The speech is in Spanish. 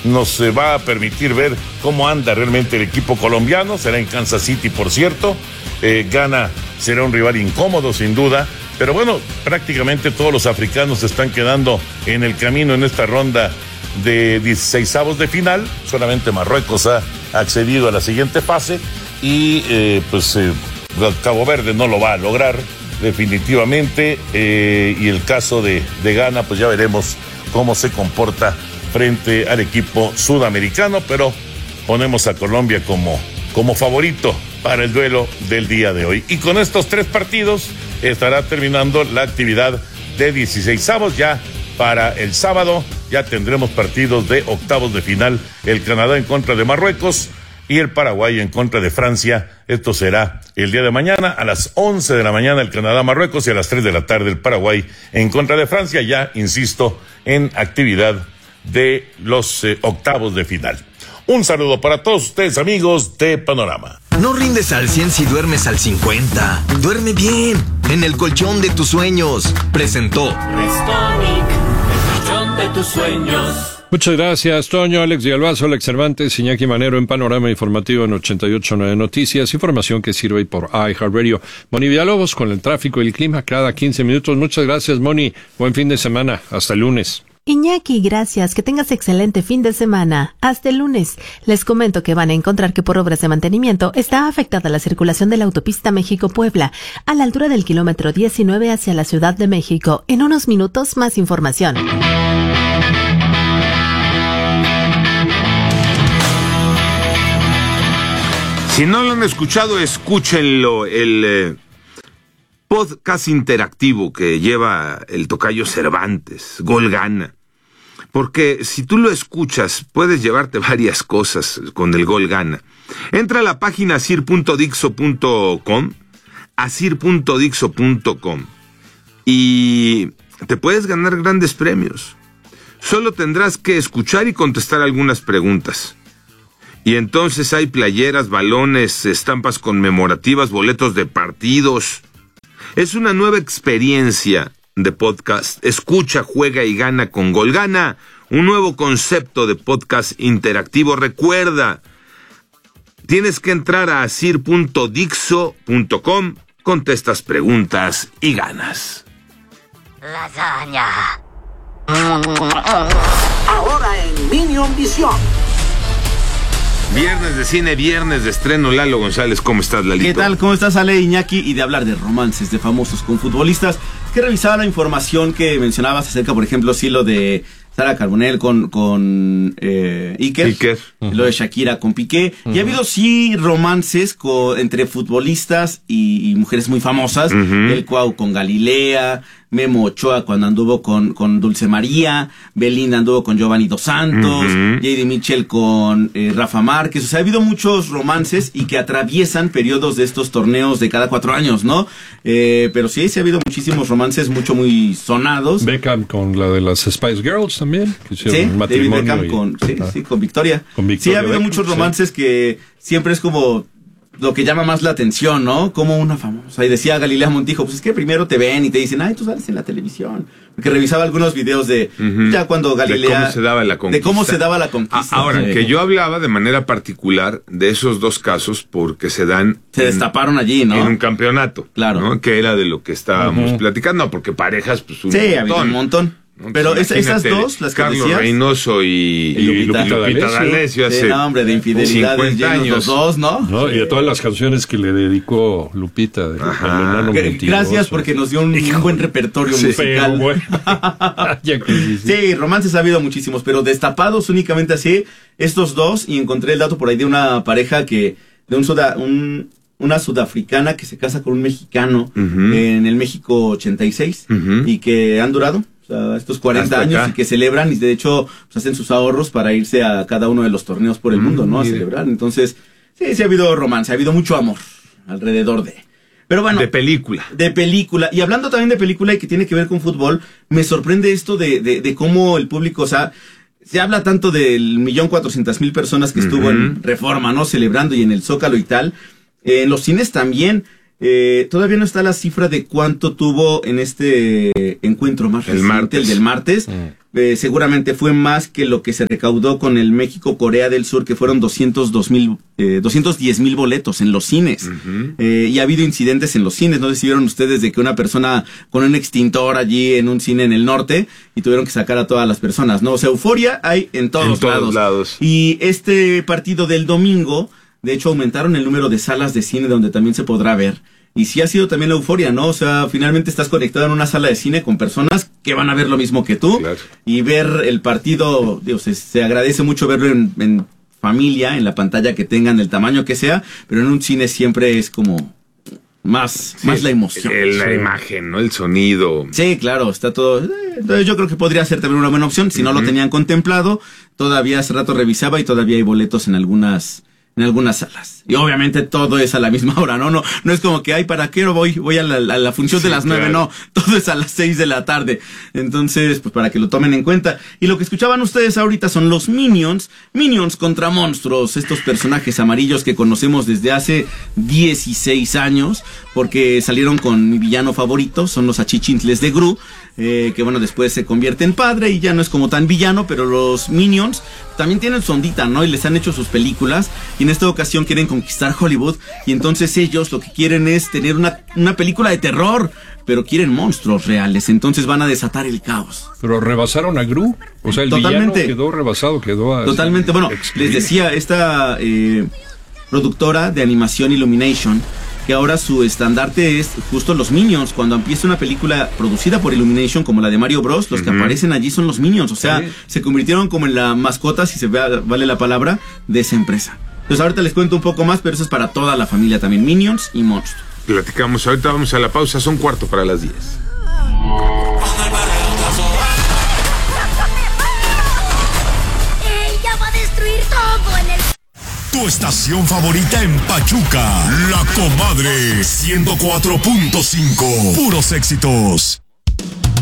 nos va a permitir ver cómo anda realmente el equipo colombiano. Será en Kansas City, por cierto. Ghana será un rival incómodo, sin duda. Pero bueno, prácticamente todos los africanos se están quedando en el camino en esta ronda de 16avos de final. Solamente Marruecos ha accedido a la siguiente fase y Cabo Verde no lo va a lograr definitivamente, y el caso de Ghana, pues ya veremos cómo se comporta frente al equipo sudamericano, pero ponemos a Colombia como favorito para el duelo del día de hoy. Y con estos 3 partidos estará terminando la actividad de 16avos. Ya para el sábado ya tendremos partidos de octavos de final, el Canadá en contra de Marruecos y el Paraguay en contra de Francia. Esto será el día de mañana a las 11 de la mañana el Canadá-Marruecos y a las 3 de la tarde el Paraguay en contra de Francia, ya, insisto, en actividad de los octavos de final. Un saludo para todos ustedes, amigos de Panorama. No rindes al 100 si duermes al 50. Duerme bien, en el colchón de tus sueños. Presentó Restonic, el colchón de tus sueños. Muchas gracias, Toño, Alex Villalbazo, Alex Cervantes, Iñaki Manero en Panorama Informativo en 88.9 Noticias, información que sirve por iHeartRadio. Moni Villalobos con el tráfico y el clima cada 15 minutos. Muchas gracias, Moni. Buen fin de semana. Hasta el lunes. Iñaki, gracias. Que tengas excelente fin de semana. Hasta el lunes. Les comento que van a encontrar que por obras de mantenimiento está afectada la circulación de la autopista México-Puebla, a la altura del kilómetro 19 hacia la Ciudad de México. En unos minutos, más información. Si no lo han escuchado, escúchenlo. El podcast interactivo que lleva el tocayo Cervantes, Gol Gana. Porque si tú lo escuchas, puedes llevarte varias cosas con el Gol Gana. Entra a la página asir.dixo.com, asir.dixo.com, y te puedes ganar grandes premios. Solo tendrás que escuchar y contestar algunas preguntas. Y entonces hay playeras, balones, estampas conmemorativas, boletos de partidos. Es una nueva experiencia de podcast. Escucha, juega y gana con Gol Gana, un nuevo concepto de podcast interactivo. Recuerda, tienes que entrar a asir.dixo.com, contestas preguntas y ganas. Lasaña. Ahora en Minion Visión. Viernes de cine, viernes de estreno. Lalo González, ¿cómo estás, Lalito? ¿Qué tal? ¿Cómo estás, Ale, Iñaki? Y de hablar de romances de famosos con futbolistas, que revisaba la información que mencionabas acerca, por ejemplo, sí, lo de Sara Carbonell con Iker. Lo de Shakira con Piqué. Y ha habido, sí, romances entre futbolistas y mujeres muy famosas. El Cuau con Galilea, Memo Ochoa cuando anduvo con Dulce María, Belinda anduvo con Giovanni Dos Santos, J.D. Mitchell con Rafa Márquez. O sea, ha habido muchos romances y que atraviesan periodos de estos torneos de cada 4 años, ¿no? Pero sí ha habido muchísimos romances, muy sonados. Beckham con la de las Spice Girls también, que hicieron David Beckham con Victoria. Sí, ha habido muchos romances que siempre es como lo que llama más la atención, ¿no? Como una famosa. Y decía Galilea Montijo, pues es que primero te ven y te dicen, ay, tú sales en la televisión. Porque revisaba algunos videos de ya cuando Galilea... De cómo se daba la conquista. De cómo se daba la conquista. Ahora, que yo hablaba de manera particular de esos dos casos porque se dan... Se destaparon allí, ¿no? En un campeonato. Claro. ¿no? Que era de lo que estábamos platicando. No, porque parejas, pues un montón. Sí, había un montón. Pero esas dos, las que Carlos decías... Reynoso y Lupita D'Alessio hace de infidelidades 50 años. Los dos, ¿no? Y de todas las canciones que le dedicó Lupita. Gracias porque nos dio un buen repertorio musical. Bueno. Sí, romances ha habido muchísimos, pero destapados únicamente así, estos dos, y encontré el dato por ahí de una pareja una sudafricana que se casa con un mexicano en el México 86 y que han durado estos 40 años y que celebran y de hecho pues, hacen sus ahorros para irse a cada uno de los torneos por el mundo, ¿no? A celebrar. Entonces, sí ha habido romance, ha habido mucho amor alrededor de... Pero bueno, de película. Y hablando también de película y que tiene que ver con fútbol, me sorprende esto de cómo el público, o sea, se habla tanto del 1.400.000 personas que estuvo en Reforma, ¿no? Celebrando y en el Zócalo y tal. En los cines también. Todavía no está la cifra de cuánto tuvo en este encuentro más reciente, el del martes. seguramente fue más que lo que se recaudó con el México-Corea del Sur, que fueron 210,000 boletos en los cines. Y ha habido incidentes en los cines. No sé si vieron ustedes de que una persona con un extintor allí en un cine en el norte y tuvieron que sacar a todas las personas, ¿no? O sea, euforia hay en todos lados. Y este partido del domingo, de hecho, aumentaron el número de salas de cine donde también se podrá ver. Y sí ha sido también la euforia, ¿no? O sea, finalmente estás conectado en una sala de cine con personas que van a ver lo mismo que tú. Claro. Y ver el partido, digo, se agradece mucho verlo en familia, en la pantalla que tengan, del tamaño que sea, pero en un cine siempre es como más la emoción. La imagen, ¿no? El sonido. Sí, claro, está todo. Entonces yo creo que podría ser también una buena opción. Si no lo tenían contemplado, todavía hace rato revisaba y todavía hay boletos en algunas salas. Y obviamente todo es a la misma hora, ¿no? No es como que, ¿para qué voy a la función de las 9? Claro. No, todo es a las 6 de la tarde. Entonces, pues para que lo tomen en cuenta. Y lo que escuchaban ustedes ahorita son los Minions contra monstruos, estos personajes amarillos que conocemos desde hace 16 años, porque salieron con mi villano favorito, son los achichintles de Gru, que bueno, después se convierte en padre y ya no es como tan villano, pero los Minions también tienen su ondita, ¿no? Y les han hecho sus películas, y en esta ocasión quieren conquistar Hollywood, y entonces ellos lo que quieren es tener una película de terror, pero quieren monstruos reales, entonces van a desatar el caos. Pero rebasaron a Gru, o sea, el villano quedó rebasado, totalmente. Bueno, les decía, esta productora de animación Illumination, que ahora su estandarte es justo los Minions. Cuando empieza una película producida por Illumination, como la de Mario Bros, los que aparecen allí son los Minions. O sea, se convirtieron como en la mascota, si se vale la palabra, de esa empresa. Entonces ahorita les cuento un poco más, pero eso es para toda la familia también, Minions y monstruos. Platicamos, ahorita vamos a la pausa, son 9:45. ¡Ella va a destruir todo en el... Tu estación favorita en Pachuca, La Comadre 104.5. Puros éxitos.